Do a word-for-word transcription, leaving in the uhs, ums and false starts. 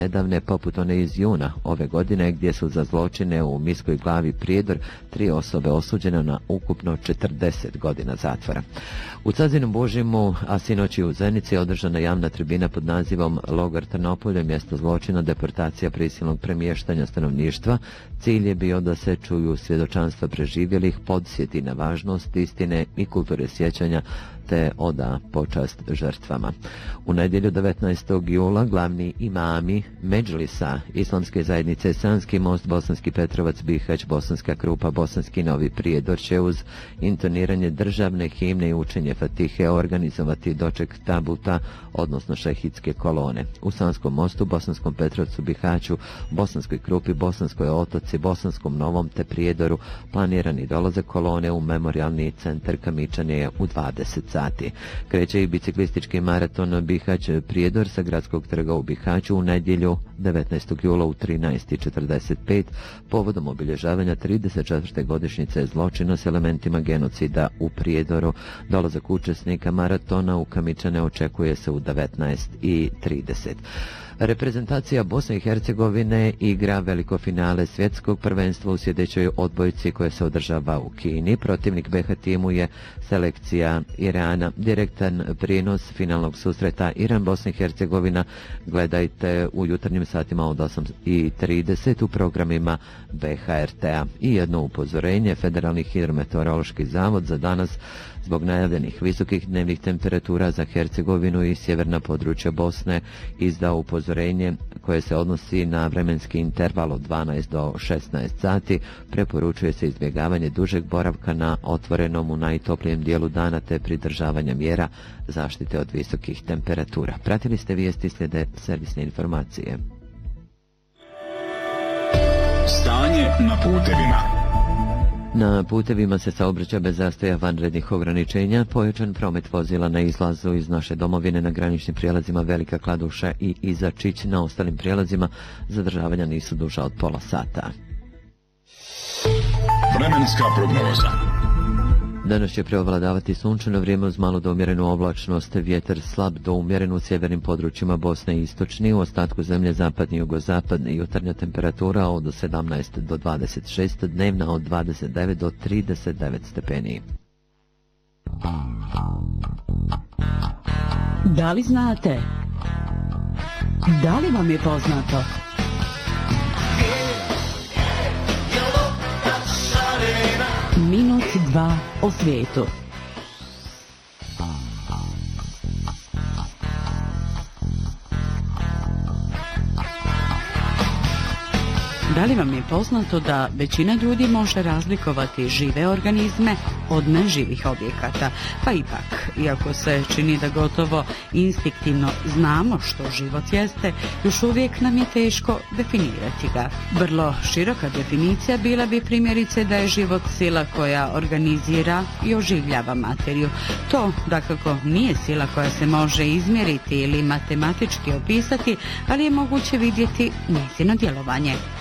nedavne, poput one iz juna ove godine, gdje su za zločine u Miskoj Glavi Prijedor tri osobe osuđene na ukupno četrdeset godina zatvora. U Cazinu Božimu, a sinoći u Zenici, održana javna tribina pod nazivom Logor Trnopolje, mjesto zločina, deportacija, prisilnog premještanja stanovništva. Cilj je bio da se čuju svjedočanstva preživjelih, podsjeti na važnost istine i kulture sjećanja, te oda počast žrtvama. U nedjelju devetnaestog jula glavni imami Medžlisa Islamske zajednice Sanski most, Bosanski Petrovac, Bihać, Bosanska Krupa, Bosanski Novi Prijedor će uz intoniranje državne himne i učenje Fatihe organizovati doček tabuta, odnosno šehidske kolone. U Sanskom mostu, Bosanskom Petrovcu, Bihaću, Bosanskoj Krupi, Bosanskoj Otoci, Bosanskom Novom te Prijedoru planirani dolazak kolone u memorijalni centar Kamičanje je u dvadeset sati. Kreće i biciklistički maraton Bihać Prijedor sa gradskog trga u Bihaću u nedjelju devetnaestog jula u trinaest i četrdeset pet povodom obilježavanja trideset četvrte godišnjice zločina s elementima genocida u Prijedoru. Dolazak učesnika maratona u Kamičane očekuje se u devetnaest i trideset. Reprezentacija Bosne i Hercegovine igra veliko finale svjetskog prvenstva u sljedećoj odbojci koje se održava u Kini. Protivnik be ha timu je selekcija Irana. Direktan prijenos finalnog susreta Iran-Bosna i Hercegovina gledajte u jutarnjim satima od osam i trideset u programima be ha er te-a. I jedno upozorenje, Federalni hidrometeorološki zavod za danas zbog najavljenih visokih dnevnih temperatura za Hercegovinu i sjeverna područja Bosne izdao upozorenje koje se odnosi na vremenski interval od dvanaest do šesnaest sati. Preporučuje se izbjegavanje dužeg boravka na otvorenom u najtoplijem dijelu dana te pridržavanja mjera zaštite od visokih temperatura. Pratili ste vijesti, slijede servisne informacije. Stanje na putevima. Na putevima se saobraća bez zastoja, vanrednih ograničenja, pojačan promet vozila na izlazu iz naše domovine na graničnim prijelazima Velika Kladuša i Izačić. Na ostalim prijelazima zadržavanja nisu duža od pola sata. Vremenska prognoza. Danas će preovladavati sunčano vrijeme uz malo do umjerenu oblačnost, vjetar slab do umjeren u sjevernim područjima Bosne i istočni, u ostatku zemlje zapadni i jugozapadni. Jutarnja temperatura od sedamnaest do dvadeset šest, dnevna od dvadeset devet do trideset devet stepeni. Da li znate? Da li vam je poznato? Minut dva o svijetu. Da li vam je poznato da većina ljudi može razlikovati žive organizme od neživih objekata? Pa ipak, iako se čini da gotovo instinktivno znamo što život jeste, još uvijek nam je teško definirati ga. Vrlo široka definicija bila bi primjerice da je život sila koja organizira i oživljava materiju. To, dakako, nije sila koja se može izmjeriti ili matematički opisati, ali je moguće vidjeti njezino djelovanje.